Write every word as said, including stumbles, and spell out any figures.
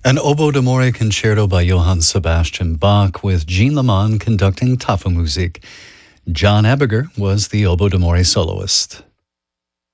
An Oboe d'Amore concerto by Johann Sebastian Bach with Jean Lamont conducting Tafelmusik. John Ebinger was the Oboe d'Amore soloist.